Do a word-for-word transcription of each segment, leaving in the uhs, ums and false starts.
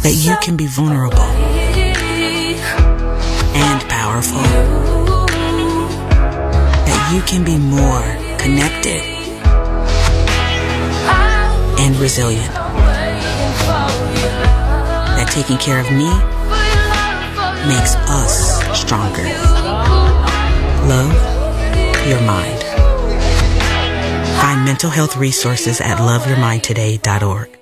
that you can be vulnerable and powerful, that you can be more connected and resilient, that taking care of me makes us stronger. Love your mind. Find mental health resources at love your mind today dot org.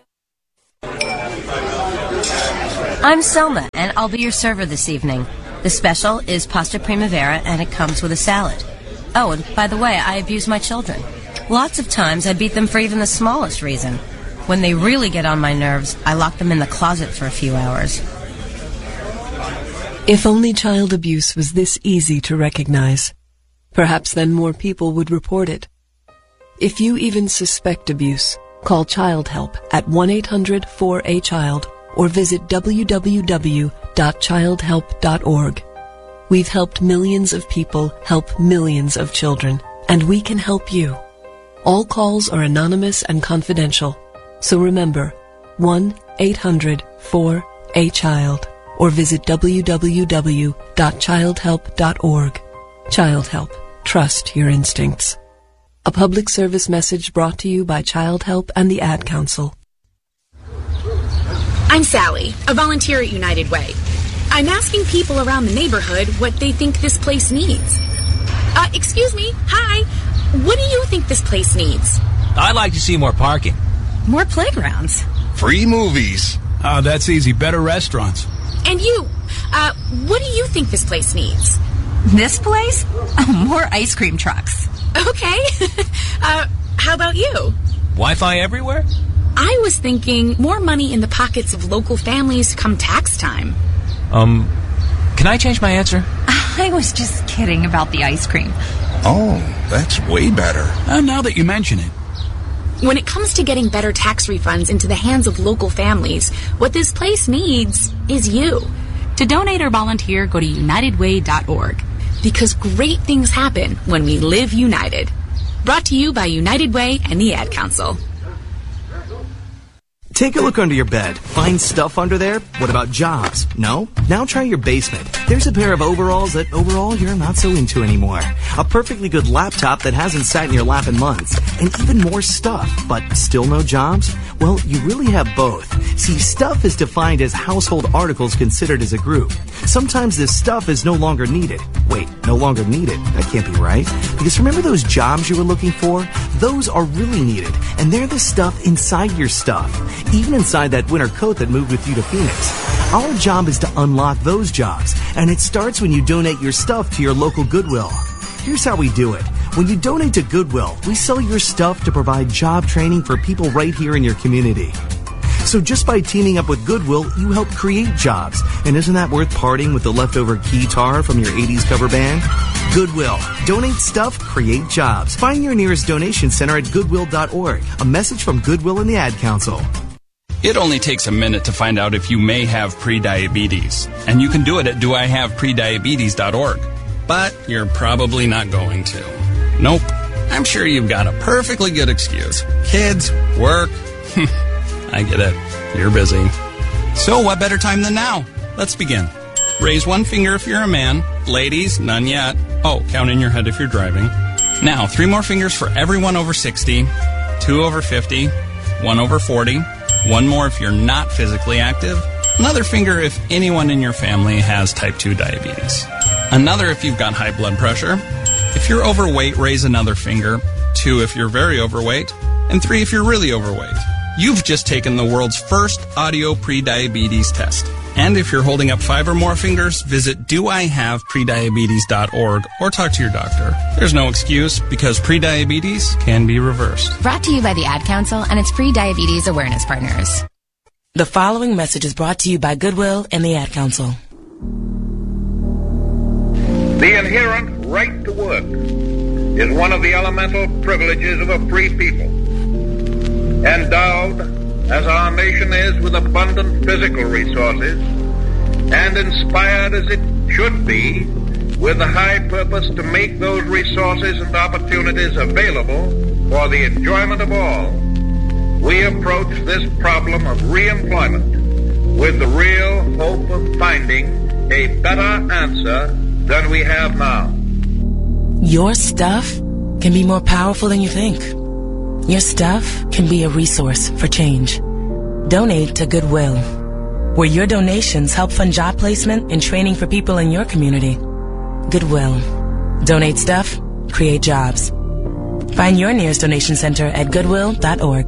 I'm Selma, and I'll be your server this evening. The special is pasta primavera, and it comes with a salad. Oh, and by the way, I abuse my children. Lots of times I beat them for even the smallest reason. When they really get on my nerves, I lock them in the closet for a few hours. If only child abuse was this easy to recognize, perhaps then more people would report it. If you even suspect abuse, call Child Help at one eight hundred four A child or visit w w w dot child help dot org. We've helped millions of people help millions of children, and we can help you. All calls are anonymous and confidential, so remember, one eight hundred four A child or visit w w w dot child help dot org. Child Help. Trust your instincts. A public service message brought to you by Child Help and the Ad Council. I'm Sally, a volunteer at United Way. I'm asking people around the neighborhood what they think this place needs. Uh, excuse me, hi. What do you think this place needs? I'd like to see more parking. More playgrounds. Free movies. Oh, that's easy. Better restaurants. And you, uh, what do you think this place needs? This place? Oh, more ice cream trucks. Okay. uh, how about you? Wi-Fi everywhere? I was thinking more money in the pockets of local families come tax time. Um, can I change my answer? I was just kidding about the ice cream. Oh, that's way better. Uh, now that you mention it. When it comes to getting better tax refunds into the hands of local families, what this place needs is you. To donate or volunteer, go to united way dot org. Because great things happen when we live united. Brought to you by United Way and the Ad Council. Take a look under your bed. Find stuff under there? What about jobs? No? Now try your basement. There's a pair of overalls that overall you're not so into anymore. A perfectly good laptop that hasn't sat in your lap in months. And even more stuff, but still no jobs? Well, you really have both. See, stuff is defined as household articles considered as a group. Sometimes this stuff is no longer needed. Wait, no longer needed? That can't be right. Because remember those jobs you were looking for? Those are really needed. And they're the stuff inside your stuff. Even inside that winter coat that moved with you to Phoenix. Our job is to unlock those jobs, and it starts when you donate your stuff to your local Goodwill. Here's how we do it. When you donate to Goodwill, we sell your stuff to provide job training for people right here in your community. So just by teaming up with Goodwill, you help create jobs. And isn't that worth parting with the leftover guitar from your eighties cover band? Goodwill. Donate stuff, create jobs. Find your nearest donation center at goodwill dot org. A message from Goodwill and the Ad Council. It only takes a minute to find out if you may have prediabetes. And you can do it at do I have prediabetes dot org. But you're probably not going to. Nope. I'm sure you've got a perfectly good excuse. Kids, work. I get it. You're busy. So what better time than now? Let's begin. Raise one finger if you're a man. Ladies, none yet. Oh, count in your head if you're driving. Now, three more fingers for everyone over sixty, two over fifty, one over forty, one more if you're not physically active, another finger if anyone in your family has type two diabetes, another if you've got high blood pressure. If you're overweight, raise another finger, two if you're very overweight, and three if you're really overweight. You've just taken the world's first audio prediabetes test. And if you're holding up five or more fingers, visit do I have prediabetes dot org or talk to your doctor. There's no excuse because prediabetes can be reversed. Brought to you by the Ad Council and its pre-diabetes awareness partners. The following message is brought to you by Goodwill and the Ad Council. The inherent right to work is one of the elemental privileges of a free people. Endowed, as our nation is, with abundant physical resources, and inspired as it should be with the high purpose to make those resources and opportunities available for the enjoyment of all, we approach this problem of reemployment with the real hope of finding a better answer than we have now. Your stuff can be more powerful than you think. Your stuff can be a resource for change. Donate to Goodwill, where your donations help fund job placement and training for people in your community. Goodwill. Donate stuff, create jobs. Find your nearest donation center at goodwill dot org.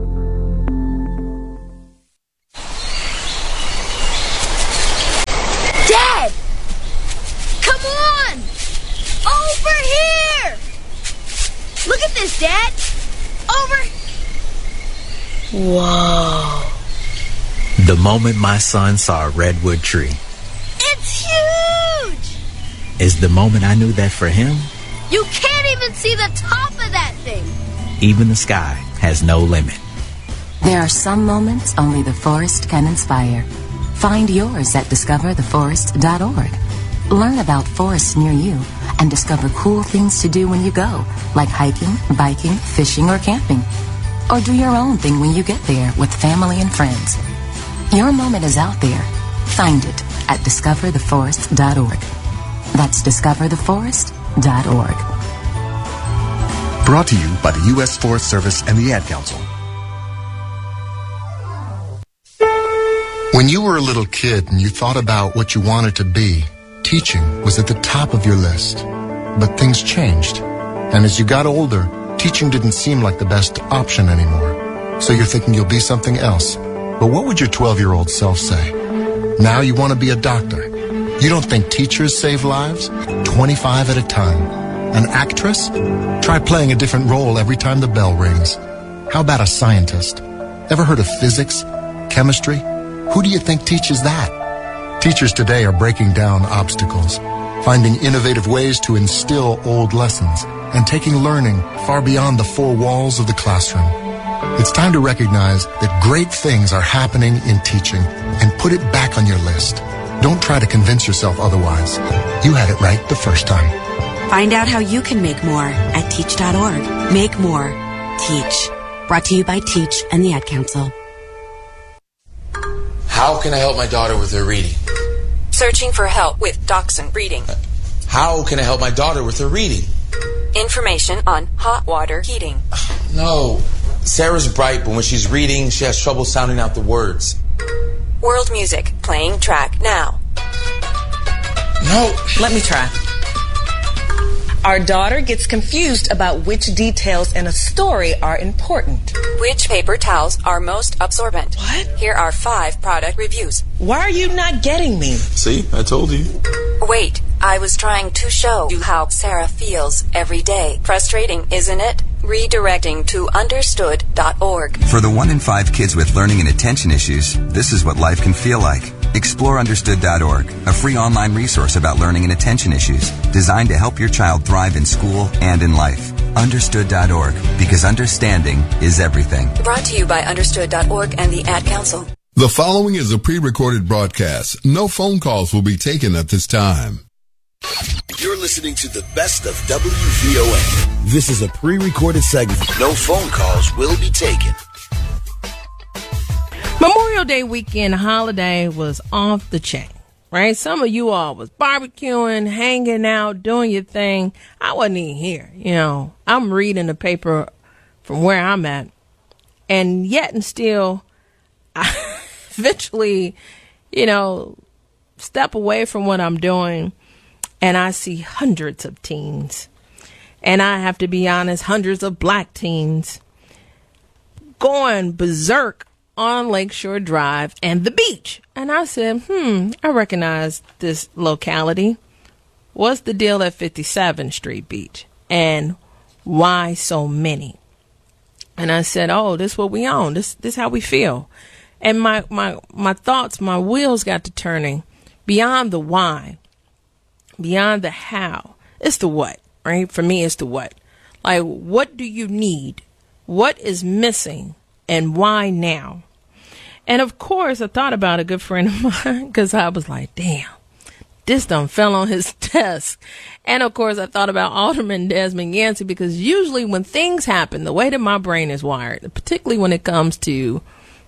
Dad! Come on! Over here! Look at this, Dad! Over... Whoa. The moment my son saw a redwood tree It's huge! is the moment I knew that for him, You can't even see the top of that thing! even the sky has no limit. There are some moments only the forest can inspire. Find yours at discover the forest dot org. Learn about forests near you and discover cool things to do when you go, like hiking, biking, fishing, or camping. Or do your own thing when you get there with family and friends. Your moment is out there. Find it at discover the forest dot org. That's discover the forest dot org. Brought to you by the U S Forest Service and the Ad Council. When you were a little kid and you thought about what you wanted to be, teaching was at the top of your list. But things changed. And as you got older, teaching didn't seem like the best option anymore. So you're thinking you'll be something else. But what would your twelve-year-old self say? Now you want to be a doctor. You don't think teachers save lives? twenty-five at a time. An actress? Try playing a different role every time the bell rings. How about a scientist? Ever heard of physics? Chemistry? Who do you think teaches that? Teachers today are breaking down obstacles, finding innovative ways to instill old lessons, and taking learning far beyond the four walls of the classroom. It's time to recognize that great things are happening in teaching and put it back on your list. Don't try to convince yourself otherwise. You had it right the first time. Find out how you can make more at teach dot org. Make more. Teach. Brought to you by Teach and the Ad Council. How can I help my daughter with her reading? Searching for help with Dachshund breeding. How can I help my daughter with her reading? Information on hot water heating. No. Sarah's bright, but when she's reading, she has trouble sounding out the words. World music playing track now. No. Let me try. Our daughter gets confused about which details in a story are important. Which paper towels are most absorbent? What? Here are five product reviews. Why are you not getting me? See, I told you. Wait, I was trying to show you how Sarah feels every day. Frustrating, isn't it? Redirecting to understood dot org. For the one in five kids with learning and attention issues, this is what life can feel like. Explore understood dot org, a free online resource about learning and attention issues, designed to help your child thrive in school and in life. understood dot org, because understanding is everything. Brought to you by understood dot org and the Ad Council. The following is a pre-recorded broadcast. No phone calls will be taken at this time. You're listening to the best of W V O A. This is a pre-recorded segment. No phone calls will be taken. Memorial Day weekend holiday was off the chain, right? Some of you all was barbecuing, hanging out, doing your thing. I wasn't even here, you know. I'm reading the paper from where I'm at, and yet and still, I eventually, you know, step away from what I'm doing, and I see hundreds of teens, and I have to be honest, hundreds of black teens going berserk on Lakeshore Drive and the beach. And I said, hmm, I recognize this locality. What's the deal at fifty-seventh Street Beach? And why so many? And I said, oh, this is what we own. This this how we feel. And my, my, my thoughts, my wheels got to turning beyond the why, beyond the how. It's the what, right? For me, it's the what. Like, what do you need? What is missing? And why now? And of course, I thought about a good friend of mine because I was like, damn, this done fell on his desk. And of course, I thought about Alderman Desmond Yancey because usually when things happen, the way that my brain is wired, particularly when it comes to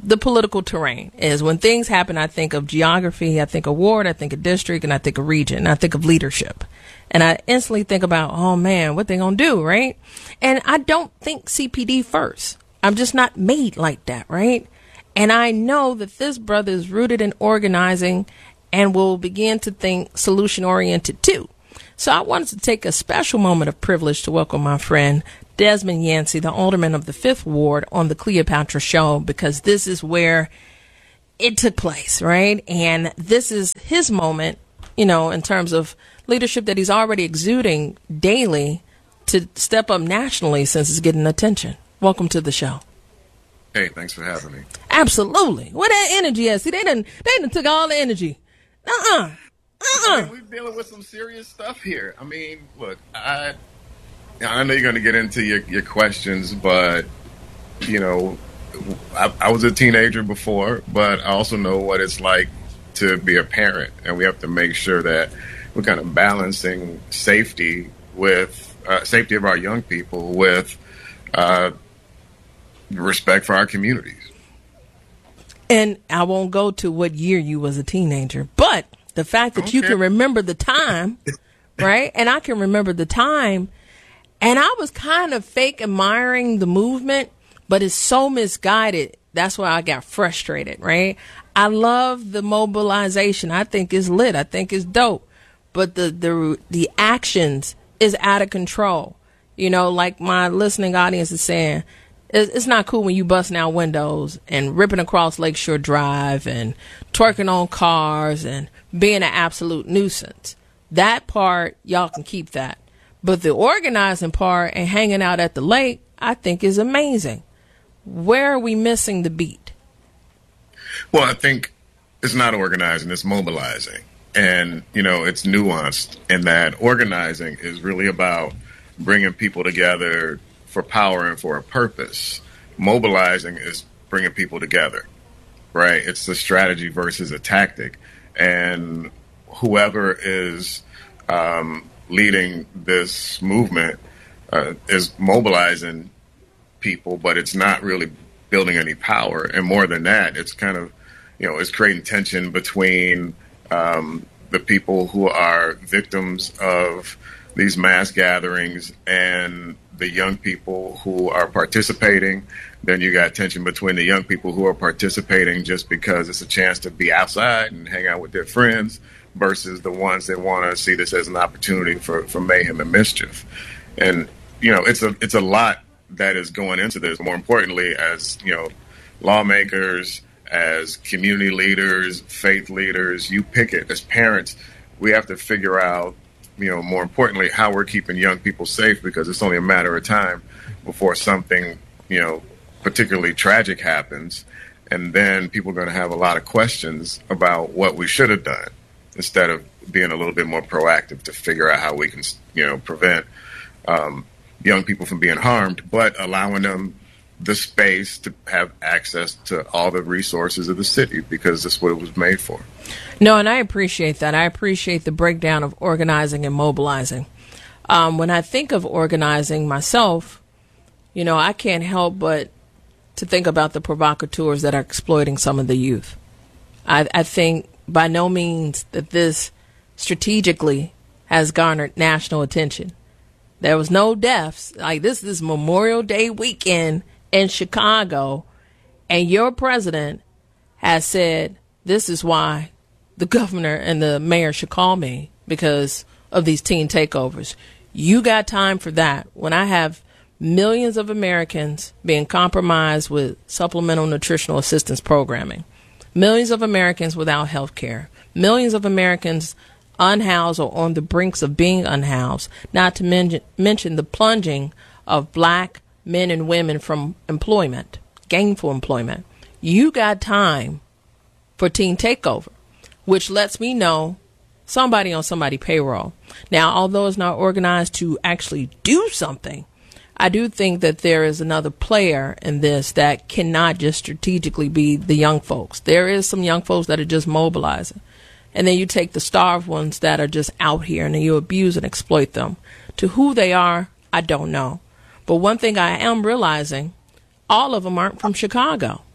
the political terrain is when things happen, I think of geography, I think of ward, I think of district, and I think of region, and I think of leadership. And I instantly think about, oh man, what they gonna do, right? And I don't think C P D first. I'm just not made like that, right? And I know that this brother is rooted in organizing and will begin to think solution oriented too. So I wanted to take a special moment of privilege to welcome my friend Desmond Yancey, the alderman of the Fifth Ward, on the Cleopatra Show, because this is where it took place, right? And this is his moment, you know, in terms of leadership that he's already exuding daily to step up nationally since it's getting attention. Welcome to the show. Hey, thanks for having me. Absolutely. Where that energy at? See, they done, they done took all the energy. Uh-uh. Uh-uh. I mean, we're dealing with some serious stuff here. I mean, look, I I know you're going to get into your, your questions, but, you know, I, I was a teenager before, but I also know what it's like to be a parent, and we have to make sure that we're kind of balancing safety with uh, safety of our young people with uh, respect for our communities. And I won't go to what year you was a teenager, but the fact that okay. you can remember the time, right? And I can remember the time, and I was kind of fake admiring the movement, but it's so misguided. That's why I got frustrated, right? I love the mobilization. I think it's lit. I think it's dope. But the, the, the actions is out of control. You know, like my listening audience is saying, it's not cool when you busting out windows and ripping across Lakeshore Drive and twerking on cars and being an absolute nuisance. That part, y'all can keep that. But the organizing part and hanging out at the lake, I think is amazing. Where are we missing the beat? Well, I think it's not organizing, it's mobilizing. And, you know, it's nuanced in that organizing is really about bringing people together for power and for a purpose. Mobilizing is bringing people together, right? It's a strategy versus a tactic. And whoever is um, leading this movement uh, is mobilizing people, but it's not really building any power. And more than that, it's kind of, you know, it's creating tension between um, the people who are victims of these mass gatherings and the young people who are participating. Then you got tension between the young people who are participating just because it's a chance to be outside and hang out with their friends versus the ones that want to see this as an opportunity for, for mayhem and mischief. And, you know, it's a, it's a lot that is going into this. More importantly, as, you know, lawmakers, as community leaders, faith leaders, you pick it. As parents, we have to figure out, you know, more importantly, how we're keeping young people safe, because it's only a matter of time before something, you know, particularly tragic happens. And then people are going to have a lot of questions about what we should have done instead of being a little bit more proactive to figure out how we can, you know, prevent um, young people from being harmed, but allowing them the space to have access to all the resources of the city, because that's what it was made for. No, and I appreciate that. I appreciate the breakdown of organizing and mobilizing. Um, when I think of organizing myself, you know, I can't help but to think about the provocateurs that are exploiting some of the youth. I, I think by no means that this strategically has garnered national attention. There was no deaths. Like this, this Memorial Day weekend in Chicago, and your president has said, this is why the governor and the mayor should call me, because of these teen takeovers. You got time for that when I have millions of Americans being compromised with supplemental nutritional assistance programming, millions of Americans without health care, millions of Americans unhoused or on the brinks of being unhoused, not to men- mention the plunging of black men and women from employment, gainful employment. You got time for teen takeover, which lets me know somebody on somebody's payroll. Now, although it's not organized to actually do something, I do think that there is another player in this that cannot just strategically be the young folks. There is some young folks that are just mobilizing. And then you take the starved ones that are just out here and then you abuse and exploit them. To who they are, I don't know. But one thing I am realizing, all of them aren't from Chicago.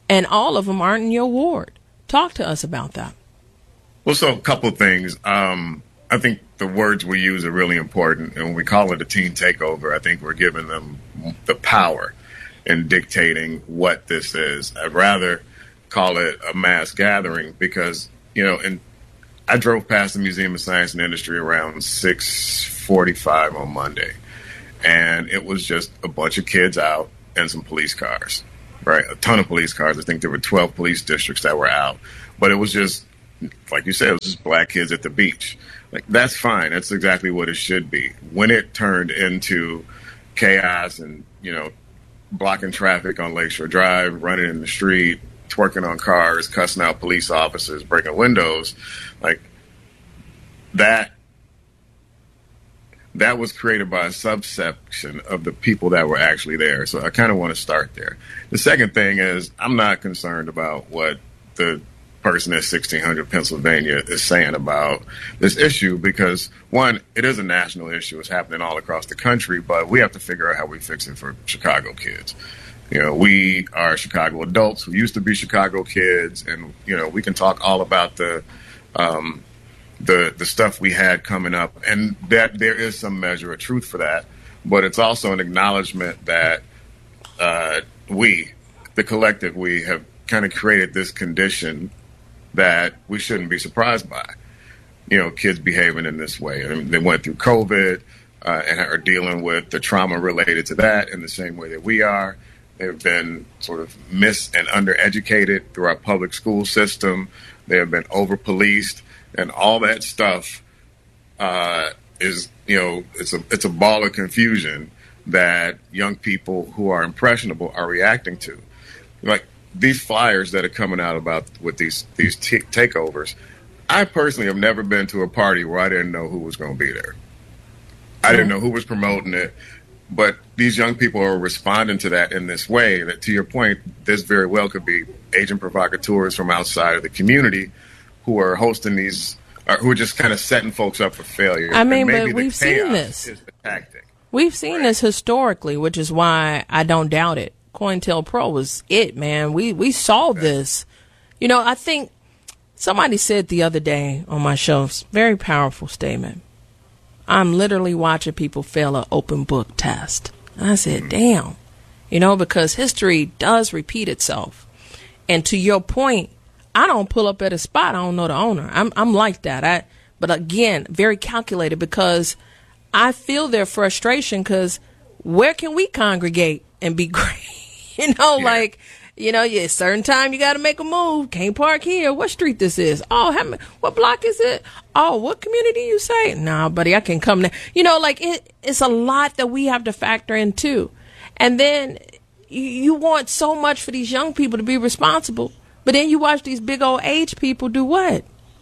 and all of them aren't in your ward. Talk to us about that. Well, so a couple of things. Um, I think the words we use are really important. And when we call it a teen takeover, I think we're giving them the power in dictating what this is. I'd rather call it a mass gathering because, you know, and I drove past the Museum of Science and Industry around six forty-five on Monday. And it was just a bunch of kids out and some police cars, right? A ton of police cars. I think there were twelve police districts that were out. But it was just, like you said, it was just black kids at the beach. Like, that's fine. That's exactly what it should be. When it turned into chaos and, you know, blocking traffic on Lakeshore Drive, running in the street, twerking on cars, cussing out police officers, breaking windows, like that, that was created by a subsection of the people that were actually there. So I kind of want to start there. The second thing is I'm not concerned about what the person at sixteen hundred Pennsylvania is saying about this issue because, one, it is a national issue. It's happening all across the country, but we have to figure out how we fix it for Chicago kids. You know, we are Chicago adults who used to be Chicago kids, and, you know, we can talk all about the um, the the stuff we had coming up, and that there is some measure of truth for that, but it's also an acknowledgement that uh, we, the collective, we have kind of created this condition that we shouldn't be surprised by. You know, kids behaving in this way. I mean, they went through COVID uh, and are dealing with the trauma related to that in the same way that we are. They've been sort of mis and undereducated through our public school system. They have been over-policed, and all that stuff uh, is, you know, it's a it's a ball of confusion that young people who are impressionable are reacting to. Like, these flyers that are coming out about with these these t- takeovers, I personally have never been to a party where I didn't know who was going to be there. I didn't know who was promoting it, but these young people are responding to that in this way that, to your point, this very well could be agent provocateurs from outside of the community who are hosting these, or who are just kind of setting folks up for failure. I mean, but we've seen this. Is the tactic. We've seen right. this historically, which is why I don't doubt it. COINTELPRO was it, man. We we saw this. You know, I think somebody said the other day on my show, very powerful statement. I'm literally watching people fail an open book test. And I said, damn. You know, because history does repeat itself. And to your point, I don't pull up at a spot I don't know the owner. I'm I'm like that. I but again, very calculated because I feel their frustration because where can we congregate and be great? You know, yeah. like, you know, yeah, certain time you got to make a move. Can't park here. What street this is? Oh, how many, what block is it? Oh, what community you say? Nah, buddy, I can come there. You know, like it, it's a lot that we have to factor in too. And then you, you want so much for these young people to be responsible, but then you watch these big old age people do what?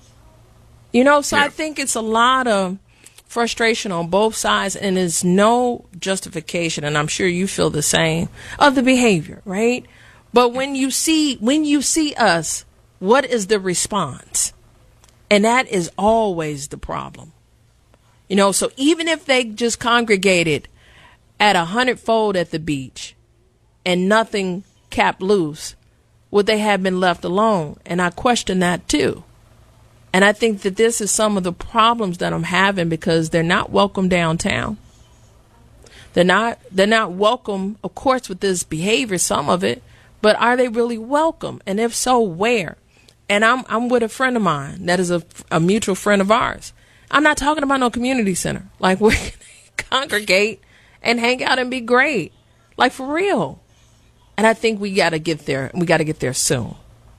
You know, so yeah. I think it's a lot of frustration on both sides, and there's no justification, and I'm sure you feel the same, of the behavior, right? But when you see when you see us, what is the response? And that is always the problem. You know, so even if they just congregated at a hundredfold at the beach and nothing capped loose, would they have been left alone? And I question that too. And I think that this is some of the problems that I'm having because they're not welcome downtown. They're not, they're not welcome, of course, with this behavior, some of it, but are they really welcome? And if so, where? And I'm, I'm with a friend of mine that is a, a mutual friend of ours. I'm not talking about no community center. Like, we can congregate and hang out and be great. Like, for real. And I think we got to get there. We got to get there soon.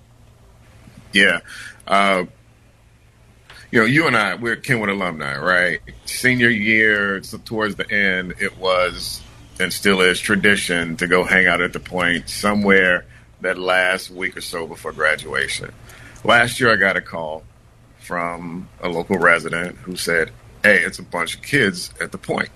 Yeah. Uh, You know, you and I, we're Kenwood alumni, right? Senior year, so towards the end, it was and still is tradition to go hang out at the Point somewhere that last week or so before graduation. Last year, I got a call from a local resident who said, hey, it's a bunch of kids at the Point.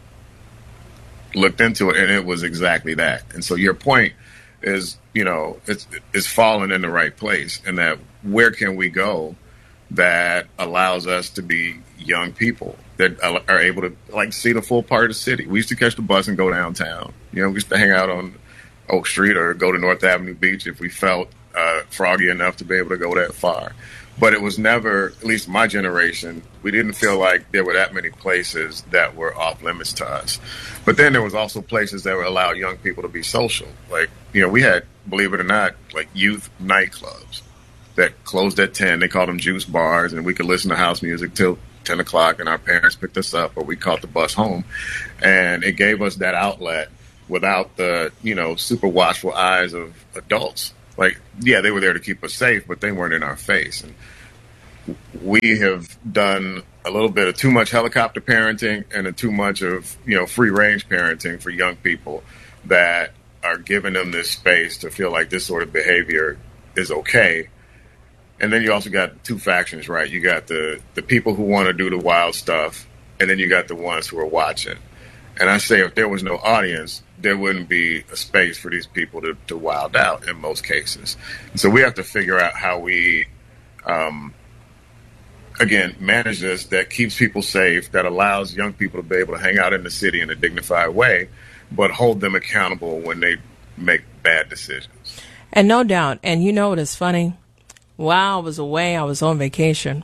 Looked into it, and it was exactly that. And so your point is, you know, it's, it's falling in the right place, and that where can we go that allows us to be young people that are able to like see the full part of the city. We used to catch the bus and go downtown. You know, we used to hang out on Oak Street or go to North Avenue Beach if we felt uh, froggy enough to be able to go that far. But it was never, at least my generation, we didn't feel like there were that many places that were off limits to us. But then there was also places that would allow young people to be social. Like, you know, we had, believe it or not, like youth nightclubs that closed at ten. They called them juice bars, and we could listen to house music till ten o'clock, and our parents picked us up, or we caught the bus home. And it gave us that outlet without the, you know, super watchful eyes of adults. Like, yeah, they were there to keep us safe, but they weren't in our face. And we have done a little bit of too much helicopter parenting and a too much of, you know, free range parenting for young people that are giving them this space to feel like this sort of behavior is okay. And then you also got two factions, right? You got the, the people who want to do the wild stuff, and then you got the ones who are watching. And I say if there was no audience, there wouldn't be a space for these people to, to wild out in most cases. And so we have to figure out how we, um, again, manage this that keeps people safe, that allows young people to be able to hang out in the city in a dignified way, but hold them accountable when they make bad decisions. And no doubt, and you know what is funny? While I was away, I was on vacation.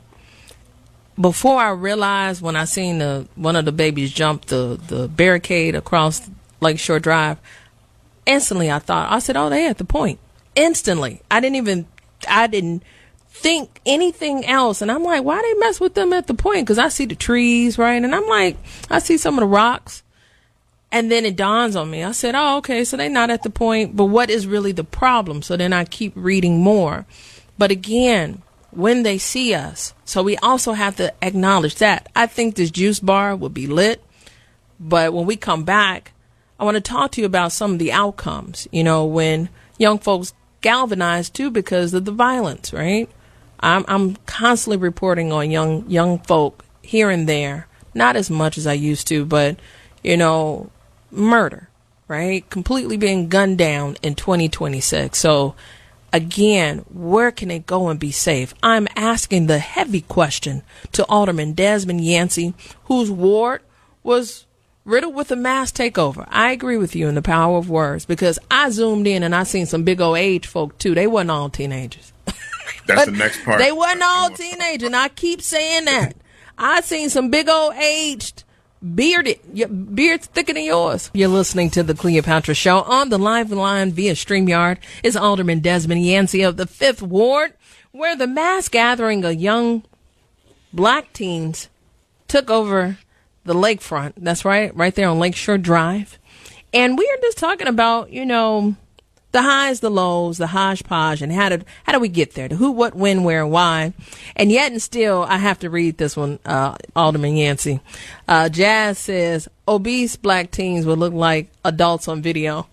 Before I realized, when I seen the one of the babies jump the, the barricade across Lakeshore Drive, instantly I thought, I said, oh, they at the point. Instantly. I didn't even, I didn't think anything else. And I'm like, why they mess with them at the point? Because I see the trees, right? And I'm like, I see some of the rocks. And then it dawns on me. I said, oh, okay, so they're not at the point. But what is really the problem? So then I keep reading more. But again, when they see us, so we also have to acknowledge that. I think this juice bar will be lit. But when we come back, I want to talk to you about some of the outcomes, you know, when young folks galvanize too because of the violence, right? I'm, I'm constantly reporting on young, young folk here and there, not as much as I used to, but, you know, murder, right? Completely being gunned down in twenty twenty-six. So again, where can they go and be safe? I'm asking the heavy question to Alderman Desmond Yancey, whose ward was riddled with a mass takeover. I agree with you in the power of words, because I zoomed in and I seen some big old age folk too. They wasn't all teenagers. That's the next part. They wasn't all teenagers, and I keep saying that. I seen some big old aged, bearded, your beard's thicker than yours. You're listening to the Cleopatra Show. On the live line via StreamYard is Alderman Desmond Yancey of the Fifth Ward, where the mass gathering of young black teens took over the lakefront. That's right, right there on Lakeshore Drive. And we are just talking about, you know, the highs, the lows, the hodgepodge, and how did how do we get there? The who, what, when, where, and why. And yet and still, I have to read this one, uh, Alderman Yancey. Uh, Jazz says, obese black teens would look like adults on video.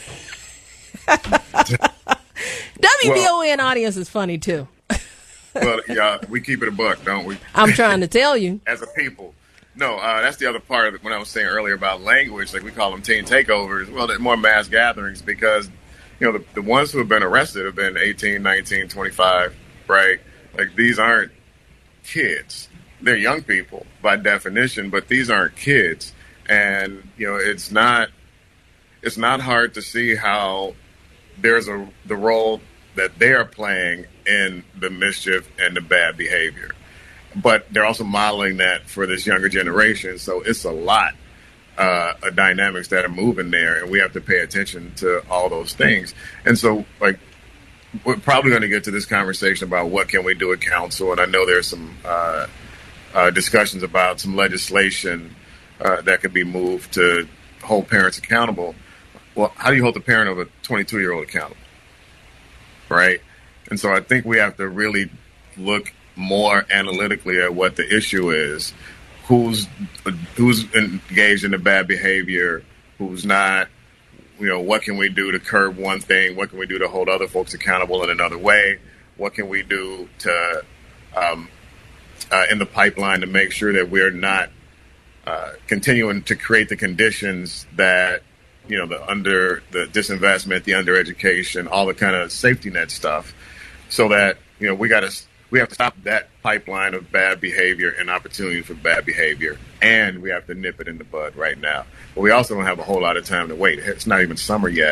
W B O N well, audience is funny, too. Well, yeah, we keep it a buck, don't we? I'm trying to tell you. As a people. No, uh, that's the other part of it when I was saying earlier about language, like we call them teen takeovers. Well, they're more mass gatherings because, you know, the, the ones who have been arrested have been eighteen, nineteen, twenty-five, right? Like, these aren't kids. They're young people by definition, but these aren't kids. And, you know, it's not, it's not hard to see how there's a, the role that they're playing in the mischief and the bad behavior. But they're also modeling that for this younger generation. So it's a lot uh, of dynamics that are moving there, and we have to pay attention to all those things. And so, like, we're probably going to get to this conversation about what can we do at council. And I know there's some uh, uh, discussions about some legislation uh, that could be moved to hold parents accountable. Well, how do you hold the parent of a twenty-two-year-old accountable, right? And so I think we have to really look more analytically at what the issue is, who's who's engaged in the bad behavior, who's not, you know, what can we do to curb one thing, what can we do to hold other folks accountable in another way, what can we do to um, uh, in the pipeline to make sure that we're not uh, continuing to create the conditions that, you know, the under the disinvestment, the undereducation, all the kind of safety net stuff, so that, you know, we got to We have to stop that pipeline of bad behavior and opportunity for bad behavior, and we have to nip it in the bud right now. But we also don't have a whole lot of time to wait. It's not even summer yet,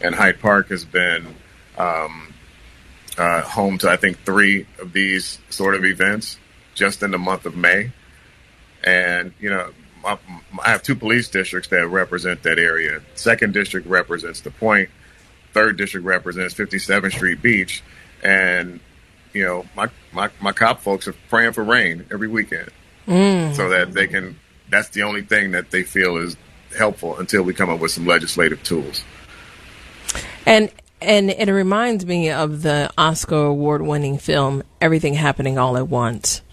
And Hyde Park has been um, uh, home to, I think, three of these sort of events just in the month of May. And, you know, I, I have two police districts that represent that area. Second district represents the Point. Third district represents fifty-seventh Street Beach. And, you know, my, my, my cop folks are praying for rain every weekend mm. so that they can, that's the only thing that they feel is helpful until we come up with some legislative tools. And and it reminds me of the Oscar award winning film Everything Happening All at Once.